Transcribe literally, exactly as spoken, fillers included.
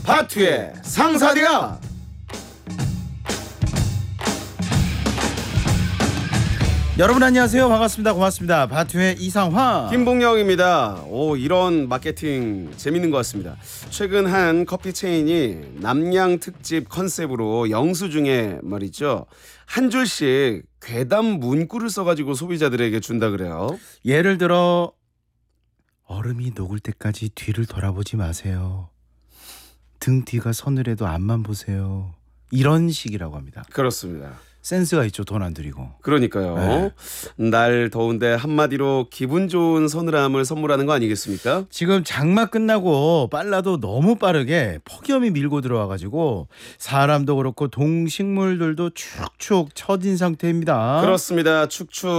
바투의 상사대야. 여러분 안녕하세요. 반갑습니다. 고맙습니다. 바투의 이상화 김봉영입니다. 오, 이런 마케팅 재밌는 것 같습니다. 최근 한 커피 체인이 남양 특집 컨셉으로 영수증에 말이죠, 한 줄씩 괴담 문구를 써가지고 소비자들에게 준다 그래요. 예를 들어 얼음이 녹을 때까지 뒤를 돌아보지 마세요. 등 뒤가 서늘해도 앞만 보세요. 이런 식이라고 합니다. 그렇습니다. 센스가 있죠. 돈 안 들이고. 그러니까요. 네. 날 더운데 한마디로 기분 좋은 서늘함을 선물하는 거 아니겠습니까? 지금 장마 끝나고 빨라도 너무 빠르게 폭염이 밀고 들어와가지고 사람도 그렇고 동식물들도 축축 처진 상태입니다. 그렇습니다. 축축